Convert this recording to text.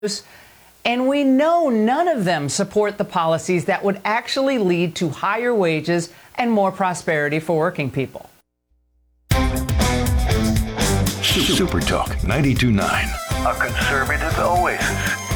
And we know none of them support the policies that would actually lead to higher wages and more prosperity for working people. Super Talk 92.9, a conservative oasis